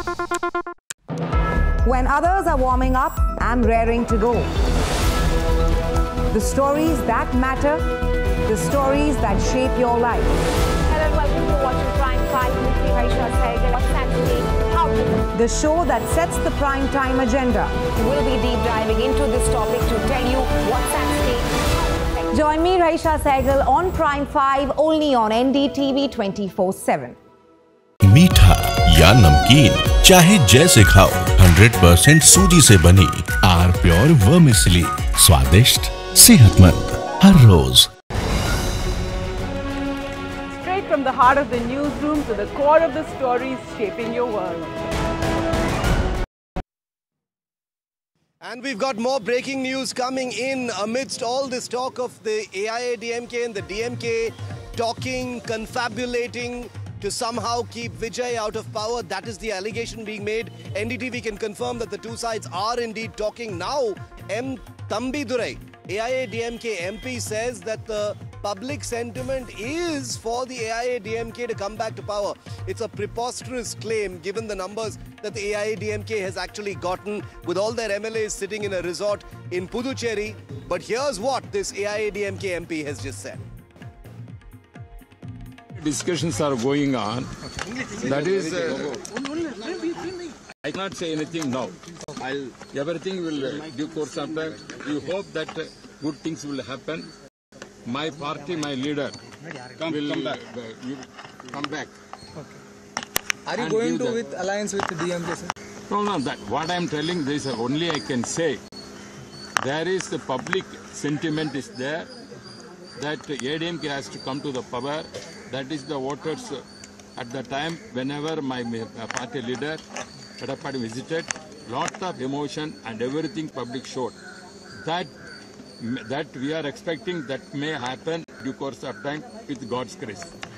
When others are warming up, I'm raring to go. The stories that matter, the stories that shape your life. Hello and welcome to watching Prime 5 with me, Raisha Sehgal. What's happening? How to... The show that sets the prime time agenda. We'll be deep diving into this topic to tell you what's at stake. Join me, Raisha Sehgal, on Prime 5, only on NDTV 24/7. मीठा या नमकीन, चाहे जैसे खाओ, 100% सूजी से बनी are pure vermicelli, स्वादिष्ट, सेहतमंद हर रोज। Straight from the heart of the newsroom to the core of the stories shaping your world. And we've got more breaking news coming in amidst all this talk of the AIADMK and the DMK talking, confabulating to somehow keep Vijay out of power. That is the allegation being made. NDTV can confirm that the two sides are indeed talking. Now, M. Thambidurai, AIADMK MP, says that the public sentiment is for the AIADMK to come back to power. It's a preposterous claim given the numbers that the AIADMK has actually gotten with all their MLAs sitting in a resort in Puducherry. But here's what this AIADMK MP has just said. Discussions are going on. That is, I cannot say anything now. Everything will due course of time. We hope that good things will happen. My party, my leader will come back. Are you going to with alliance with the DMK, sir? No. That what I am telling, there is only I can say. There is the public sentiment is there that AIADMK has to come to the power. That is the voters at the time whenever my party leader Edapadi visited, lot of emotion and everything public showed. That we are expecting that may happen due course of time with God's grace.